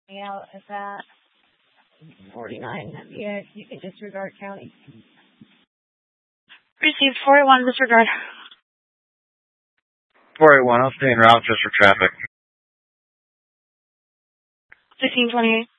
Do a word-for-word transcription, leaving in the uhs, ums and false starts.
Yeah, is that forty-nine? Yeah, you can disregard county. Received four eight one, disregard. four eight one, I'll stay in route just for traffic. fifteen twenty-eight.